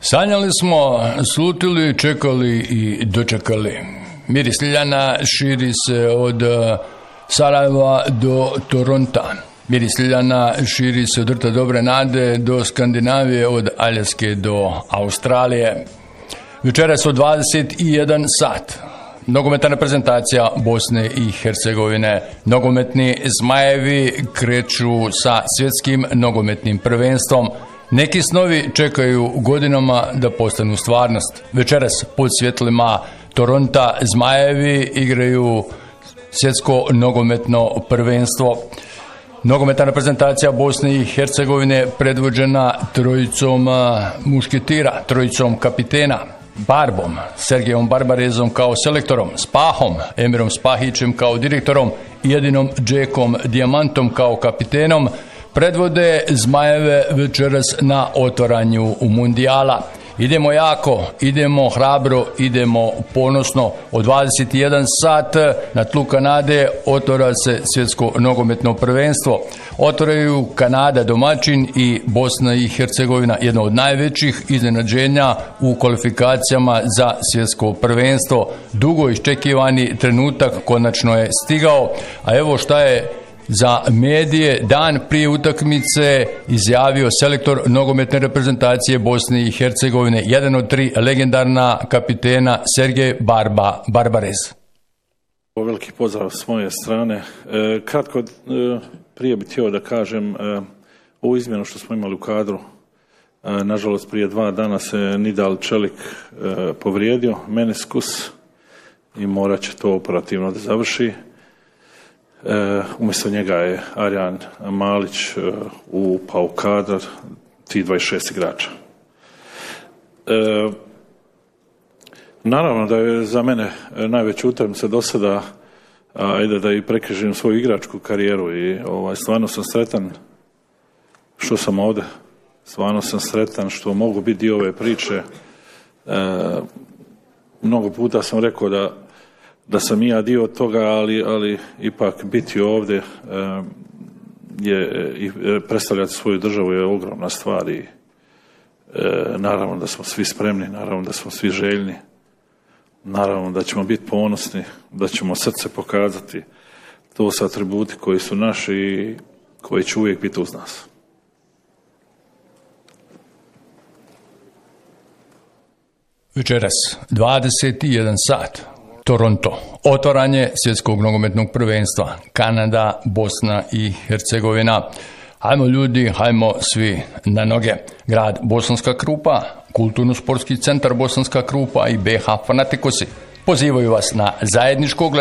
Sanjali smo, slutili, čekali i dočekali. Miris Ljiljana širi se od Sarajeva do Toronta. Miris Ljiljana širi se od Rta Dobre nade do Skandinavije, od Aljaske do Australije. Večeras od 21 sat. Nogometna reprezentacija Bosne i Hercegovine. Nogometni Zmajevi kreću sa svjetskim nogometnim prvenstvom. Neki snovi čekaju godinama da postanu stvarnost. Večeras pod svjetlima Toronta Zmajevi igraju svjetsko nogometno prvenstvo. Nogometna reprezentacija Bosne i Hercegovine predvođena trojicom mušketira, trojicom kapitena. Barbom, Sergejom Barbarezom kao selektorom, Spahom, Emirom Spahićem kao direktorom i jedinom Džekom Dijamantom kao kapitenom predvode Zmajeve večeras na otvaranju mundijala. Idemo jako, idemo hrabro, idemo ponosno. Od 21 sat na tlu Kanade otvara se svjetsko nogometno prvenstvo. Otvaraju Kanada domaćin i Bosna i Hercegovina, jedno od najvećih iznenađenja u kvalifikacijama za svjetsko prvenstvo. Dugo iščekivani trenutak konačno je stigao, a evo šta je za medije dan prije utakmice izjavio selektor nogometne reprezentacije Bosne i Hercegovine, jedan od tri legendarna kapitena Sergej Barbarez. Veliki pozdrav s moje strane. Kratko, prije bih htio da kažem ovu izmjenu što smo imali u kadru. Nažalost, prije 2 dana se Nidal Čelik povrijedio, meniskus, i morat će to operativno da završi. Umjesto njega je Arjan Malić upao u kadar tih 26 igrača. Naravno da je za mene najveća utakmica do sada, ajde da i prekrižim svoju igračku karijeru, i stvarno sam sretan što sam ovdje, stvarno sam sretan što mogu biti dio ove priče. Mnogo puta sam rekao da sam i ja dio toga, ali ipak biti ovdje i predstavljati svoju državu je ogromna stvar, i naravno da smo svi spremni, naravno da smo svi željni, naravno da ćemo biti ponosni, da ćemo srce pokazati. To su atributi koji su naši i koji će uvijek biti uz nas. Večeras 21 sat. Toronto. Otvaranje svjetskog nogometnog prvenstva. Kanada, Bosna i Hercegovina. Hajmo ljudi, hajmo svi na noge. Grad Bosanska Krupa, Kulturno-sportski centar Bosanska Krupa i BH Fanatikosi pozivaju vas na zajedničko